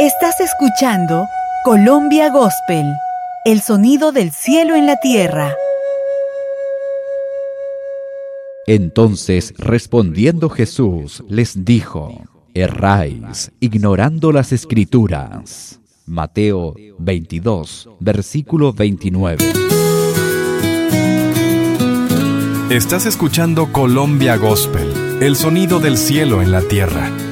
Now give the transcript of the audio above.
Estás escuchando Colombia Gospel, el sonido del cielo en la tierra. Entonces, respondiendo Jesús, les dijo: erráis, ignorando las Escrituras. Mateo 22, versículo 29. Estás escuchando Colombia Gospel, el sonido del cielo en la tierra.